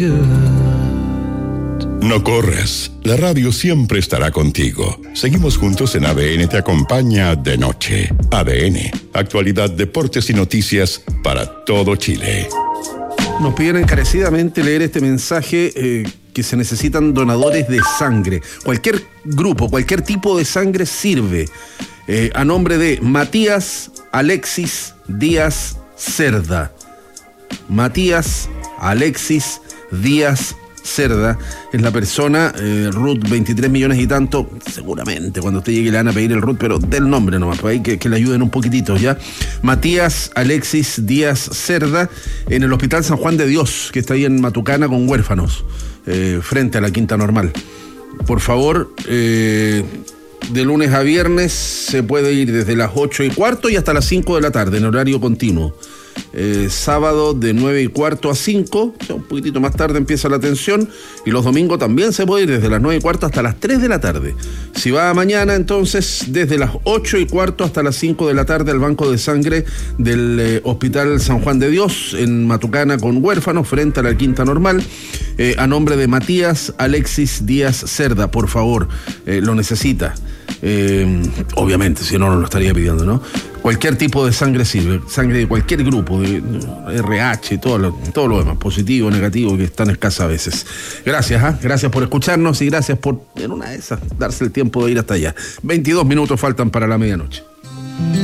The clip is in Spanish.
No corras, la radio siempre estará contigo. Seguimos juntos en ADN Te Acompaña de Noche. ADN, actualidad, deportes y noticias para todo Chile. Nos piden encarecidamente leer este mensaje que se necesitan donadores de sangre. Cualquier grupo, cualquier tipo de sangre sirve. A nombre de Matías Alexis Díaz Cerda. Matías Alexis Díaz Cerda es la persona, RUT 23 millones y tanto, seguramente cuando usted llegue le van a pedir el RUT, pero del nombre nomás, para ahí que le ayuden un poquitito, ¿ya? Matías Alexis Díaz Cerda, en el Hospital San Juan de Dios, que está ahí en Matucana con huérfanos, frente a la Quinta Normal. Por favor, de lunes a viernes se puede ir desde las 8:15 y hasta las 5 de la tarde, en horario continuo. Sábado de 9:15 a 5, o sea, un poquitito más tarde empieza la atención, y los domingos también se puede ir desde las 9:15 hasta las 3 de la tarde. Si va mañana, entonces desde las 8:15 hasta las 5 de la tarde al banco de sangre del Hospital San Juan de Dios en Matucana con huérfanos frente a la Quinta Normal, a nombre de Matías Alexis Díaz Cerda. Por favor, lo necesita. Obviamente, si no, no lo estaría pidiendo, ¿no? Cualquier tipo de sangre sirve, sangre de cualquier grupo, de RH, todo lo demás, positivo, negativo, que es tan escasa a veces. Gracias, gracias por escucharnos y gracias por, en una de esas, darse el tiempo de ir hasta allá. 22 minutos faltan para la medianoche.